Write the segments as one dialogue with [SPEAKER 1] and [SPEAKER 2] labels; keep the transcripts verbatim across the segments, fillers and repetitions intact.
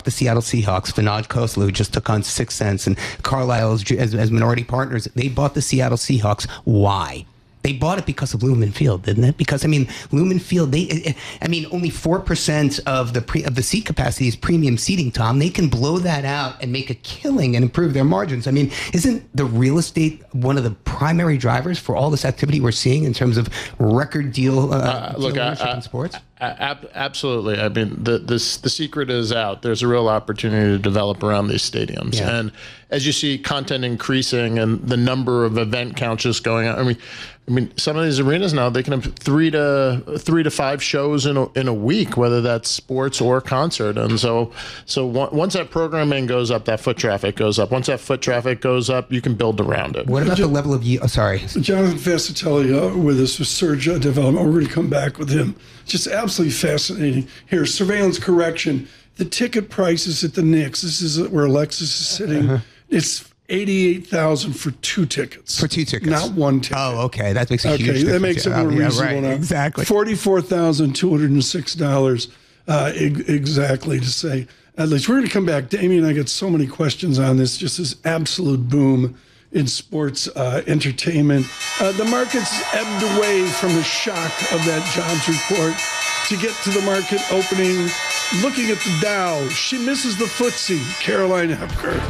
[SPEAKER 1] the Seattle Seahawks. Vinod Khosla, who just took on Six Sense, and Carlyle as, as, as minority partners, they bought the Seattle Seahawks. Why? They bought it because of Lumen Field, didn't it? Because, I mean, Lumen Field, they, I mean, only four percent of the pre, of the seat capacity is premium seating, Tom. They can blow that out and make a killing and improve their margins. I mean, isn't the real estate one of the primary drivers for all this activity we're seeing in terms of record deal, uh,
[SPEAKER 2] uh,
[SPEAKER 1] deal
[SPEAKER 2] look,
[SPEAKER 1] ownership
[SPEAKER 2] I, I,
[SPEAKER 1] in sports?
[SPEAKER 2] Ab- absolutely. I mean, the this the secret is out. There's a real opportunity to develop around these stadiums,
[SPEAKER 1] yeah.
[SPEAKER 2] and as you see content increasing and the number of event counts just going on. I mean, I mean, some of these arenas now they can have three to three to five shows in a, in a week, whether that's sports or concert. And so, so once that programming goes up, that foot traffic goes up. Once that foot traffic goes up, you can build around it.
[SPEAKER 1] What about the level of yield? Oh, sorry,
[SPEAKER 3] Jonathan Fascitelli uh, with us with Surge uh, Development. We're going to come back with him. Just absolutely fascinating. Here, surveillance correction. The ticket prices at the Knicks. This is where Alexis is sitting. Uh-huh. It's eighty-eight thousand for two tickets.
[SPEAKER 1] For two tickets,
[SPEAKER 3] not one ticket.
[SPEAKER 1] Oh, okay, that makes a
[SPEAKER 3] okay,
[SPEAKER 1] huge difference.
[SPEAKER 3] That makes it more
[SPEAKER 1] yeah,
[SPEAKER 3] reasonable
[SPEAKER 1] right,
[SPEAKER 3] now.
[SPEAKER 1] Exactly.
[SPEAKER 3] Forty-four thousand two hundred and six dollars, uh, e- exactly to say. At least we're going to come back. Damien, I got so many questions on this. Just this absolute boom in sports uh, entertainment. Uh, the markets ebbed away from the shock of that jobs report to get to the market opening. Looking at the Dow, she misses the footsie. Caroline Hepker.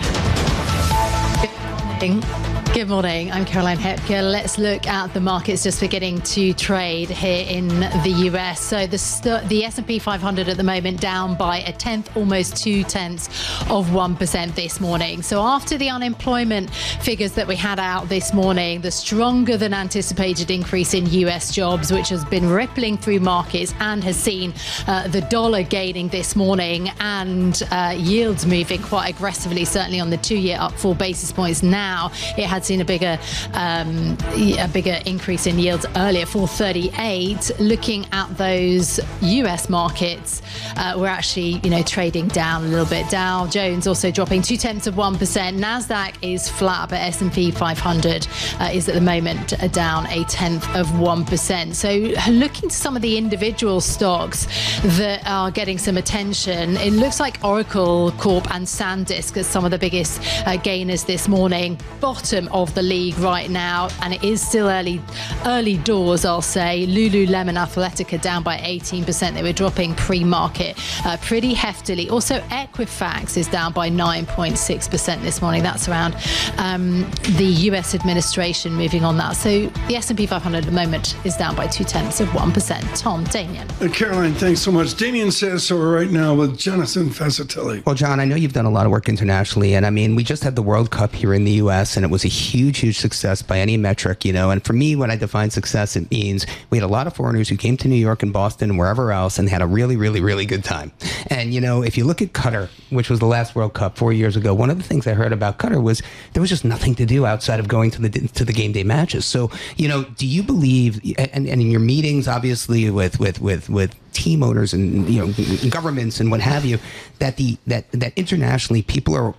[SPEAKER 4] Good morning. I'm Caroline Hepker. Let's look at the markets just beginning to trade here in the U S. So the st- the S and P five hundred at the moment down by a tenth, almost two tenths of one percent this morning. So after the unemployment figures that we had out this morning, the stronger than anticipated increase in U S jobs, which has been rippling through markets and has seen uh, the dollar gaining this morning and uh, yields moving quite aggressively, certainly on the two-year up four basis points now. It had seen a bigger um, a bigger increase in yields earlier, four thirty-eight. Looking at those U S markets, uh, we're actually, you know, trading down a little bit. Dow Jones also dropping two tenths of one percent. Nasdaq is flat, but S and P five hundred uh, is at the moment down a tenth of one percent. So looking to some of the individual stocks that are getting some attention, it looks like Oracle Corp and SanDisk as some of the biggest uh, gainers this morning. Bottom of the league right now, and it is still early early doors, I'll say. Lululemon Athletica down by eighteen percent. They were dropping pre-market uh, pretty heftily. Also, Equifax is down by nine point six percent this morning. That's around um, the U S administration moving on that. So the S and P five hundred at the moment is down by two tenths of one percent. Tom, Damien.
[SPEAKER 3] Uh, Caroline, thanks so much. Damien says so right now with Jonathan Fascitelli.
[SPEAKER 1] Well, John, I know you've done a lot of work internationally, and I mean, we just had the World Cup here in the U S, and it was a huge, huge success by any metric, you know. And for me, when I define success, it means we had a lot of foreigners who came to New York and Boston and wherever else and had a really, really, really good time. And, you know, if you look at Qatar, which was the last World Cup four years ago, one of the things I heard about Qatar was there was just nothing to do outside of going to the to the game day matches. So, you know, do you believe, and, and in your meetings, obviously, with with with with team owners and, you know, governments and what have you, that the that that internationally people are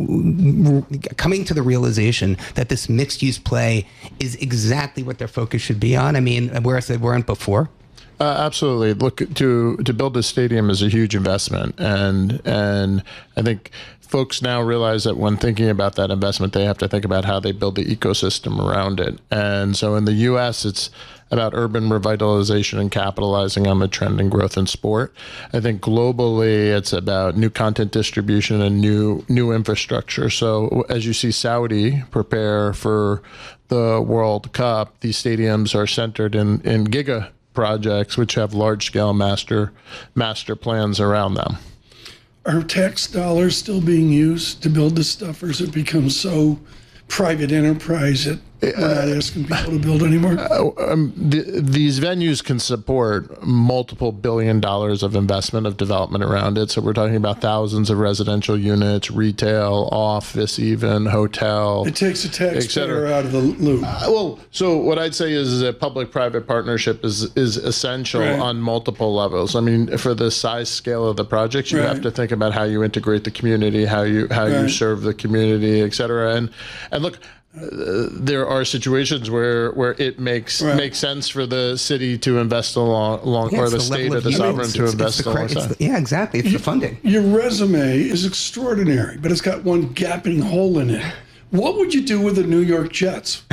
[SPEAKER 1] coming to the realization that this mixed use play is exactly what their focus should be on? I mean, whereas they weren't before.
[SPEAKER 2] Uh, absolutely. Look, to to build a stadium is a huge investment, and and I think folks now realize that when thinking about that investment, they have to think about how they build the ecosystem around it. And so in the U S, it's about urban revitalization and capitalizing on the trend and growth in sport. I think globally, it's about new content distribution and new new infrastructure. So as you see Saudi prepare for the World Cup, these stadiums are centered in, in giga projects, which have large-scale master master plans around them.
[SPEAKER 3] Are tax dollars still being used to build this stuff, or has it become so private enterprise that we're not asking people to build anymore?
[SPEAKER 2] Uh, um, the, these venues can support multiple billion dollars of investment of development around it. So we're talking about thousands of residential units, retail, office, even hotel.
[SPEAKER 3] It takes a taxpayer out of the loop.
[SPEAKER 2] Uh, well, so what I'd say is that public-private partnership is is essential right. on multiple levels. I mean, for the size scale of the projects, you right. have to think about how you integrate the community, how you how right. you serve the community, et cetera. And and look, uh, there are situations where where it makes
[SPEAKER 3] Right.
[SPEAKER 2] makes sense for the city to invest along, along
[SPEAKER 1] Yeah,
[SPEAKER 2] or
[SPEAKER 1] it's
[SPEAKER 2] the
[SPEAKER 1] the
[SPEAKER 2] state
[SPEAKER 1] level
[SPEAKER 2] or
[SPEAKER 1] of
[SPEAKER 2] the
[SPEAKER 1] use.
[SPEAKER 2] sovereign
[SPEAKER 1] It's-
[SPEAKER 2] to
[SPEAKER 1] it's-
[SPEAKER 2] invest
[SPEAKER 1] it's the correct- it's
[SPEAKER 2] alongside.
[SPEAKER 1] the- Yeah, exactly. It's the funding.
[SPEAKER 3] Your resume is extraordinary, but it's got one gaping hole in it. What would you do with the New York Jets?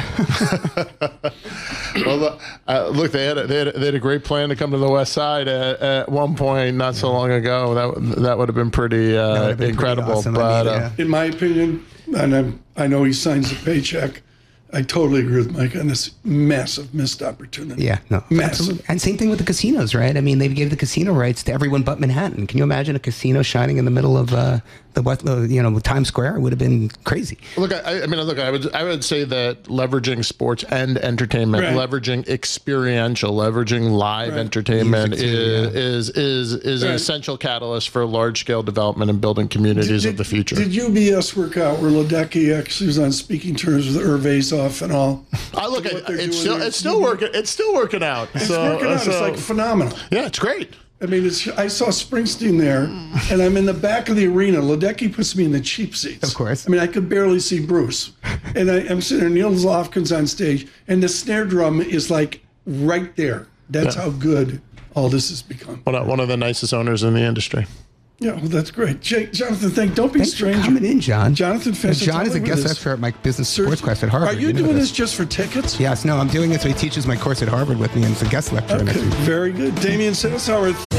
[SPEAKER 2] Well, uh, look, they had, a, they had a, they had a great plan to come to the West Side at, at one point not so long ago. That that would have been pretty uh,
[SPEAKER 1] That would have been pretty
[SPEAKER 2] incredible.
[SPEAKER 1] awesome. I
[SPEAKER 2] But
[SPEAKER 1] mean,
[SPEAKER 2] uh,
[SPEAKER 1] yeah.
[SPEAKER 3] In my opinion, and I'm, I know he signs a paycheck, I totally agree with Mike on this massive missed opportunity.
[SPEAKER 1] Yeah, no,
[SPEAKER 3] Massive.
[SPEAKER 1] absolutely. And same thing with the casinos, right? I mean, they gave the casino rights to everyone but Manhattan. Can you imagine a casino shining in the middle of uh, the what, uh, you know, Times Square? It would have been crazy.
[SPEAKER 2] Look, I, I mean, look, I would, I would say that leveraging sports and entertainment,
[SPEAKER 3] Right.
[SPEAKER 2] leveraging experiential, leveraging live
[SPEAKER 3] Right.
[SPEAKER 2] entertainment
[SPEAKER 1] Music too,
[SPEAKER 2] is, is is is an
[SPEAKER 3] Right.
[SPEAKER 2] essential catalyst for large scale development and building communities of the future.
[SPEAKER 3] Did U B S work out where Ledecky actually was on speaking terms with Urvazov and all?
[SPEAKER 2] I look,
[SPEAKER 3] what
[SPEAKER 2] at
[SPEAKER 3] they're
[SPEAKER 2] it's
[SPEAKER 3] doing
[SPEAKER 2] still
[SPEAKER 3] there.
[SPEAKER 2] it's still working. It's still working out.
[SPEAKER 3] It's
[SPEAKER 2] so,
[SPEAKER 3] working out.
[SPEAKER 2] so-
[SPEAKER 3] it's like phenomenal.
[SPEAKER 2] yeah, it's great.
[SPEAKER 3] I mean, it's, I saw Springsteen there, and I'm in the back of the arena. Ledecky puts me in the cheap seats.
[SPEAKER 1] Of course.
[SPEAKER 3] I mean, I could barely see Bruce. And I, I'm sitting there, Neil Lofgren's on stage, and the snare drum is like right there. That's
[SPEAKER 2] Yeah.
[SPEAKER 3] how good all this has become.
[SPEAKER 2] One of, one of the nicest owners in the industry.
[SPEAKER 3] Yeah, well, that's great. Jake, Jonathan, thank, don't be
[SPEAKER 1] Thanks
[SPEAKER 3] strange.
[SPEAKER 1] for coming in, John.
[SPEAKER 3] Jonathan Fessler,
[SPEAKER 1] John is
[SPEAKER 3] tell
[SPEAKER 1] a
[SPEAKER 3] me
[SPEAKER 1] guest
[SPEAKER 3] with this.
[SPEAKER 1] lecturer at my business
[SPEAKER 3] Sir,
[SPEAKER 1] sports class at Harvard.
[SPEAKER 3] Are you
[SPEAKER 1] know
[SPEAKER 3] doing
[SPEAKER 1] this.
[SPEAKER 3] this just for tickets?
[SPEAKER 1] Yes, no, I'm doing it so he teaches my course at Harvard with me and is a guest lecturer
[SPEAKER 3] Okay,
[SPEAKER 1] next week.
[SPEAKER 3] very good. Damian Sittisauer,